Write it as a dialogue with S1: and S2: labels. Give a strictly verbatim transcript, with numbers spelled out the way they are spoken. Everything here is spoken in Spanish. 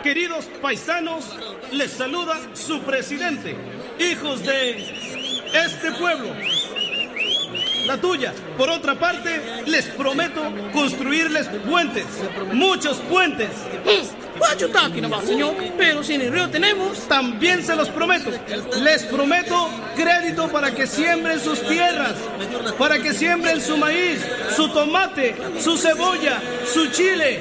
S1: Queridos paisanos, les saluda su presidente, hijos de este pueblo, la tuya. Por otra parte, les prometo construirles puentes, muchos puentes.
S2: What you talking about, señor? Pero si en el río tenemos...
S1: También se los prometo. Les prometo crédito para que siembren sus tierras, para que siembren su maíz, su tomate, su cebolla, su chile,